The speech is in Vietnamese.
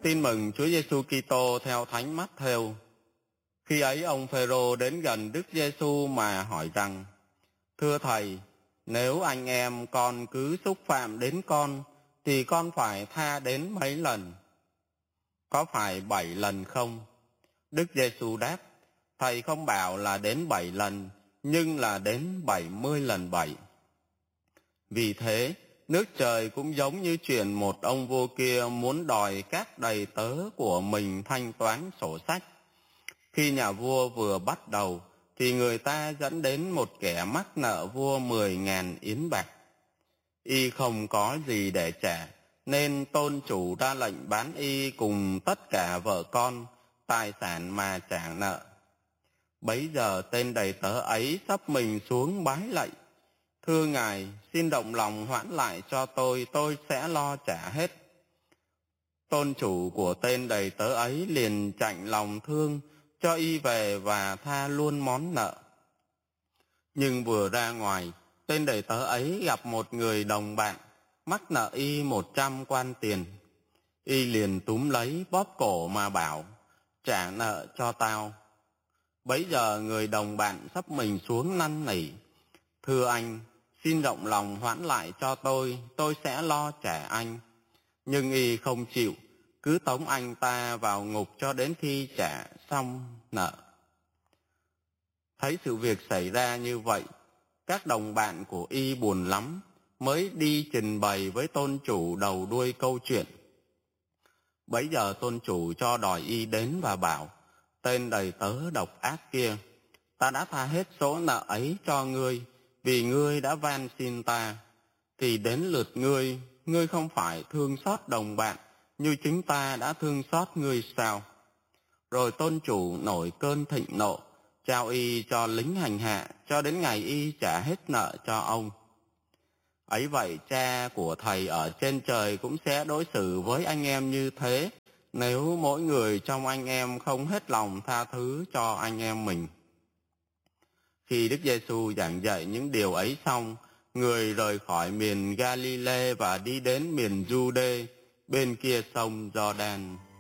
Tin mừng Chúa Giêsu Kitô theo Thánh Mát-thêu. Khi ấy ông Phêrô đến gần Đức Giêsu mà hỏi rằng: Thưa Thầy, nếu anh em con cứ xúc phạm đến con, thì con phải tha đến mấy lần? Có phải 7 lần không? Đức Giêsu đáp: Thầy không bảo là đến 7 lần, nhưng là đến 70 lần 7. Vì thế, nước trời cũng giống như chuyện một ông vua kia muốn đòi các đầy tớ của mình thanh toán sổ sách. Khi nhà vua vừa bắt đầu, thì người ta dẫn đến một kẻ mắc nợ vua 10.000 yến bạc. Y không có gì để trả, nên tôn chủ ra lệnh bán y cùng tất cả vợ con, tài sản mà trả nợ. Bấy giờ tên đầy tớ ấy xấp mình xuống bái lạy: Thưa Ngài, xin động lòng hoãn lại cho tôi sẽ lo trả hết. Tôn chủ của tên đầy tớ ấy liền chạnh lòng thương, cho y về và tha luôn món nợ. Nhưng vừa ra ngoài, tên đầy tớ ấy gặp một người đồng bạn, mắc nợ y 100 quan tiền. Y liền túm lấy bóp cổ mà bảo: Trả nợ cho tao. Bấy giờ người đồng bạn xấp mình xuống năn nỉ: Thưa anh, xin rộng lòng hoãn lại cho tôi sẽ lo trả anh. Nhưng y không chịu, cứ tống anh ta vào ngục cho đến khi trả xong nợ. Thấy sự việc xảy ra như vậy, các đồng bạn của y buồn lắm, mới đi trình bày với tôn chủ đầu đuôi câu chuyện. Bấy giờ tôn chủ cho đòi y đến và bảo: Tên đầy tớ độc ác kia, ta đã tha hết số nợ ấy cho ngươi, vì ngươi đã van xin ta. Thì đến lượt ngươi không phải thương xót đồng bạn như chính ta đã thương xót ngươi sao? Rồi tôn chủ nổi cơn thịnh nộ, trao y cho lính hành hạ cho đến ngày y trả hết nợ cho ông. Ấy vậy cha của thầy ở trên trời cũng sẽ đối xử với anh em như thế, nếu mỗi người trong anh em không hết lòng tha thứ cho anh em mình. Khi Đức Giêsu giảng dạy những điều ấy xong, người rời khỏi miền Galile và đi đến miền Giu-đê bên kia sông Giođan.